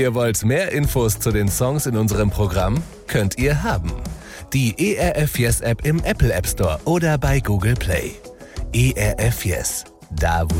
Ihr wollt mehr Infos zu den Songs in unserem Programm? Könnt ihr haben. Die ERF Yes App im Apple App Store oder bei Google Play. ERF Yes, da wo